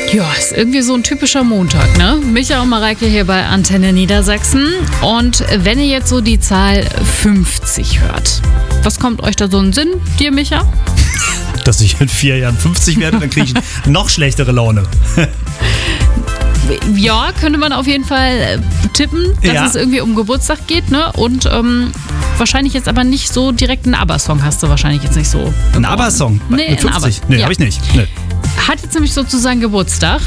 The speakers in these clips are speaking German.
Ja, ist irgendwie so ein typischer Montag, ne? Micha und Mareike hier bei Antenne Niedersachsen. Und wenn ihr jetzt so die Zahl 50 hört, was kommt euch da so in den Sinn, dir, Micha? Dass ich in 4 Jahren 50 werde, dann kriege ich noch schlechtere Laune. Ja, könnte man auf jeden Fall tippen, dass es irgendwie um Geburtstag geht, ne? Und wahrscheinlich jetzt aber nicht so direkt einen ABBA-Song hast du wahrscheinlich jetzt nicht so. Ein ABBA-Song? Nee, mit 50? Nee, habe ich nicht. Nee. Hat jetzt nämlich sozusagen Geburtstag.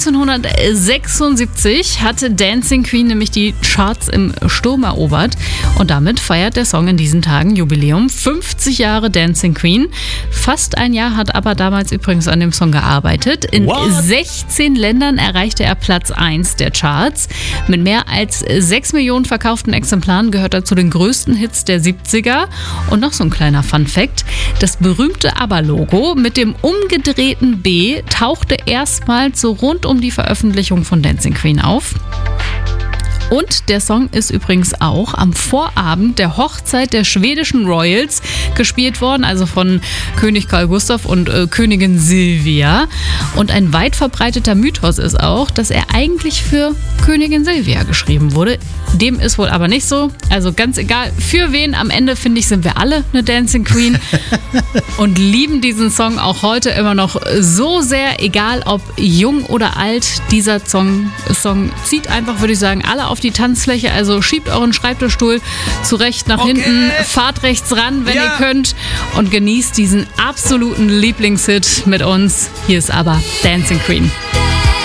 1976 hatte Dancing Queen nämlich die Charts im Sturm erobert. Und damit feiert der Song in diesen Tagen Jubiläum. 50 Jahre Dancing Queen. Fast ein Jahr hat ABBA damals übrigens an dem Song gearbeitet. In 16 Ländern erreichte er Platz 1 der Charts. Mit mehr als 6 Millionen verkauften Exemplaren gehört er zu den größten Hits der 70er. Und noch so ein kleiner Fun-Fact. Das berühmte ABBA-Logo mit dem umgedrehten B tauchte erstmals so rund um die Veröffentlichung von Dancing Queen auf. Und der Song ist übrigens auch am Vorabend der Hochzeit der schwedischen Royals gespielt worden, also von König Carl Gustaf und Königin Silvia. Und ein weit verbreiteter Mythos ist auch, dass er eigentlich für Königin Silvia geschrieben wurde. Dem ist wohl aber nicht so. Also ganz egal, für wen, am Ende finde ich, sind wir alle eine Dancing Queen und lieben diesen Song auch heute immer noch so sehr, egal ob jung oder alt. Dieser Song zieht einfach, würde ich sagen, alle auf die Tanzfläche. Also schiebt euren Schreibtischstuhl zurecht nach hinten, fahrt rechts ran, wenn ihr könnt und genießt diesen absoluten Lieblingshit mit uns. Hier ist aber Dancing Queen.